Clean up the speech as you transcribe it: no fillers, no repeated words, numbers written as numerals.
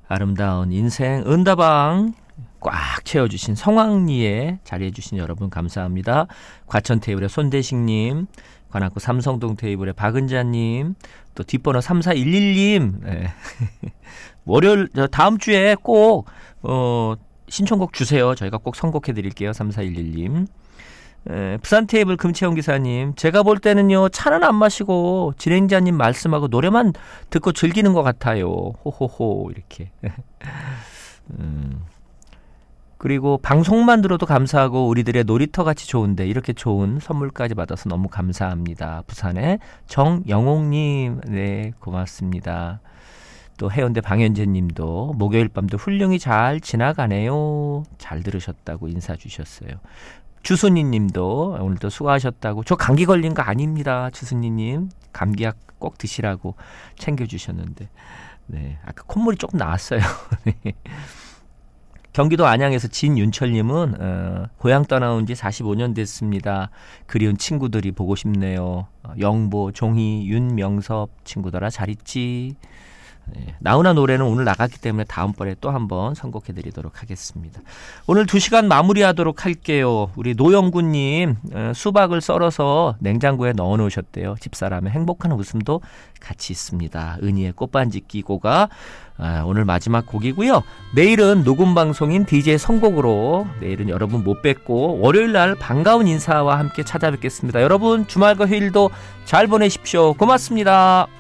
아름다운 인생 은다방 꽉 채워주신 성황리에 자리해주신 여러분 감사합니다. 과천 테이블의 손대식님, 관악구 삼성동 테이블의 박은자님, 또 뒷번호 3411님. 네. 월요일 다음 주에 꼭 신청곡 주세요. 저희가 꼭 선곡해드릴게요. 3411님. 부산 테이블 금채용 기사님, 제가 볼 때는요 차는 안 마시고 진행자님 말씀하고 노래만 듣고 즐기는 것 같아요. 호호호 이렇게. 그리고 방송만 들어도 감사하고 우리들의 놀이터같이 좋은데 이렇게 좋은 선물까지 받아서 너무 감사합니다. 부산의 정영옥님, 네 고맙습니다. 또 해운대 방현재님도 목요일 밤도 훌륭히 잘 지나가네요. 잘 들으셨다고 인사 주셨어요. 주순이님도 오늘도 수고하셨다고. 저 감기 걸린 거 아닙니다. 주순이님 감기약 꼭 드시라고 챙겨주셨는데, 네 아까 콧물이 조금 나왔어요. 경기도 안양에서 진윤철님은 고향 떠나온 지 45년 됐습니다. 그리운 친구들이 보고 싶네요. 영보, 종희, 윤명섭 친구들아 잘 있지? 네, 나훈아 노래는 오늘 나갔기 때문에 다음번에 또 한번 선곡해드리도록 하겠습니다. 오늘 2시간 마무리하도록 할게요. 우리 노영구님 수박을 썰어서 냉장고에 넣어놓으셨대요. 집사람의 행복한 웃음도 같이 있습니다. 은희의 꽃반지 끼고가 오늘 마지막 곡이고요. 내일은 녹음 방송인 DJ 선곡으로 내일은 여러분 못 뵙고 월요일날 반가운 인사와 함께 찾아뵙겠습니다. 여러분 주말과 휴일도 잘 보내십시오. 고맙습니다.